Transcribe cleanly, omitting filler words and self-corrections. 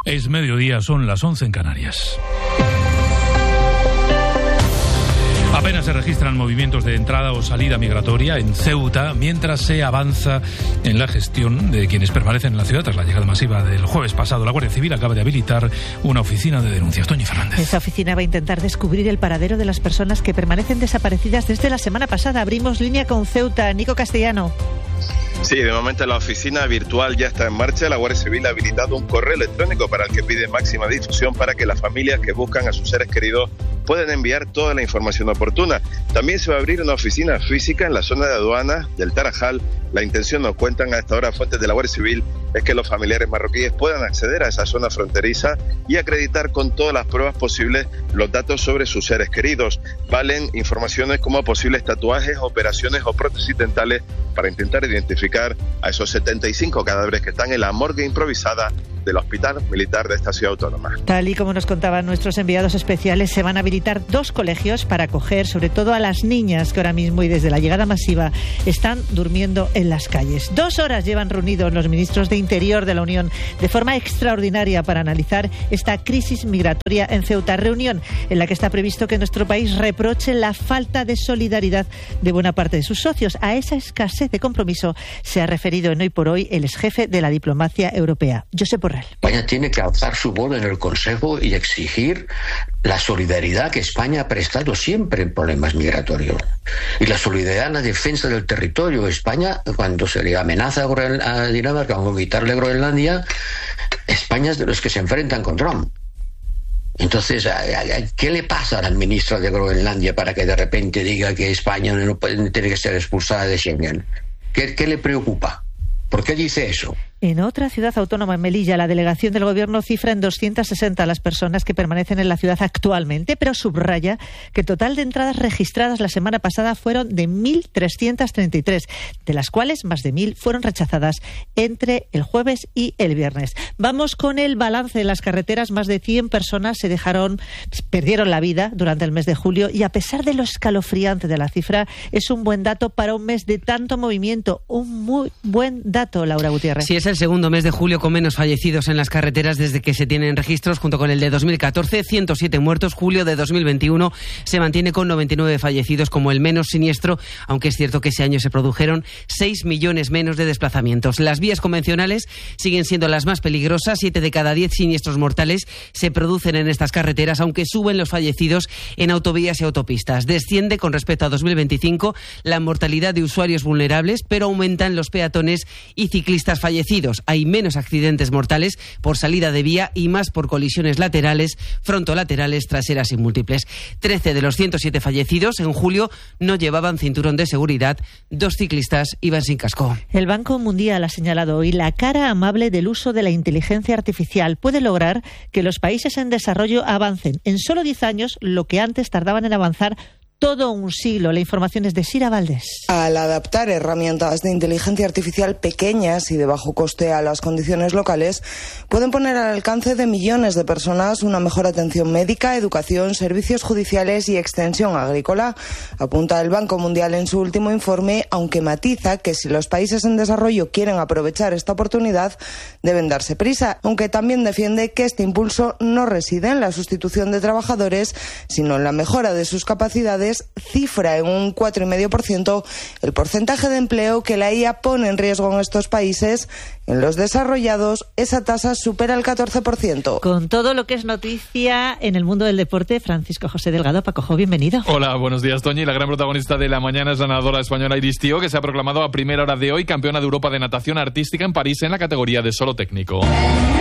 Es mediodía, son las 11 en Canarias. Apenas se registran movimientos de entrada o salida migratoria en Ceuta, mientras se avanza en la gestión de quienes permanecen en la ciudad tras la llegada masiva del jueves pasado. La Guardia Civil acaba de habilitar una oficina de denuncias. Toñi Fernández. Esa oficina va a intentar descubrir el paradero de las personas que permanecen desaparecidas desde la semana pasada. Abrimos línea con Ceuta. Nico Castellano. Sí, de momento la oficina virtual ya está en marcha. La Guardia Civil ha habilitado un correo electrónico para el que pide máxima difusión para que las familias que buscan a sus seres queridos puedan enviar toda la información oportuna. También se va a abrir una oficina física en la zona de aduanas del Tarajal. La intención, nos cuentan a esta hora fuentes de la Guardia Civil, es que los familiares marroquíes puedan acceder a esa zona fronteriza y acreditar con todas las pruebas posibles los datos sobre sus seres queridos. Valen informaciones como posibles tatuajes, operaciones o prótesis dentales para intentar identificar a esos 75 cadáveres que están en la morgue improvisada del Hospital Militar de esta ciudad autónoma. Tal y como nos contaban nuestros enviados especiales, se van a habilitar 2 colegios para acoger sobre todo a las niñas que ahora mismo y desde la llegada masiva están durmiendo en las calles. 2 horas llevan reunidos los ministros de Interior de la Unión de forma extraordinaria para analizar esta crisis migratoria en Ceuta. Reunión en la que está previsto que nuestro país reproche la falta de solidaridad de buena parte de sus socios. A esa escasez de compromiso se ha referido en Hoy por Hoy el exjefe de la diplomacia europea, Josep Borrell. España tiene que alzar su voz en el Consejo y exigir la solidaridad que España ha prestado siempre en problemas migratorios. Y la solidaridad en la defensa del territorio. España, cuando se le amenaza a Dinamarca con quitarle Groenlandia, España es de los que se enfrentan con Trump. Entonces, ¿qué le pasa al ministro de Groenlandia para que de repente diga que España no tiene que ser expulsada de Schengen? ¿Qué le preocupa? ¿Por qué dice eso? En otra ciudad autónoma, en Melilla, la delegación del Gobierno cifra en 260 las personas que permanecen en la ciudad actualmente, pero subraya que el total de entradas registradas la semana pasada fueron de 1.333, de las cuales más de 1.000 fueron rechazadas entre el jueves y el viernes. Vamos con el balance de las carreteras. Más de 100 personas perdieron la vida durante el mes de julio y, a pesar de lo escalofriante de la cifra, es un buen dato para un mes de tanto movimiento. Un muy buen dato, Laura Gutiérrez. Sí, es el segundo mes de julio con menos fallecidos en las carreteras desde que se tienen registros, junto con el de 2014, 107 muertos. Julio de 2021 se mantiene con 99 fallecidos como el menos siniestro, aunque es cierto que ese año se produjeron 6 millones menos de desplazamientos. Las vías convencionales siguen siendo las más peligrosas. 7 de cada 10 siniestros mortales se producen en estas carreteras, aunque suben los fallecidos en autovías y autopistas. Desciende con respecto a 2025 la mortalidad de usuarios vulnerables, pero aumentan los peatones y ciclistas fallecidos. Hay menos accidentes mortales por salida de vía y más por colisiones laterales, frontolaterales, traseras y múltiples. 13 de los 107 fallecidos en julio no llevaban cinturón de seguridad. 2 ciclistas iban sin casco. El Banco Mundial ha señalado hoy la cara amable del uso de la inteligencia artificial puede lograr que los países en desarrollo avancen en solo 10 años lo que antes tardaban en avanzar todo un siglo. La información es de Sira Valdés. Al adaptar herramientas de inteligencia artificial pequeñas y de bajo coste a las condiciones locales, pueden poner al alcance de millones de personas una mejor atención médica, educación, servicios judiciales y extensión agrícola, apunta el Banco Mundial en su último informe, aunque matiza que si los países en desarrollo quieren aprovechar esta oportunidad, deben darse prisa, aunque también defiende que este impulso no reside en la sustitución de trabajadores, sino en la mejora de sus capacidades. Cifra en un 4,5% el porcentaje de empleo que la IA pone en riesgo en estos países. En los desarrollados, esa tasa supera el 14%. Con todo lo que es noticia en el mundo del deporte, Francisco José Delgado. Pacojo, bienvenido. Hola, buenos días, Toñi. La gran protagonista de la mañana es la nadadora española Iris Tío, que se ha proclamado a primera hora de hoy campeona de Europa de natación artística en París en la categoría de solo técnico.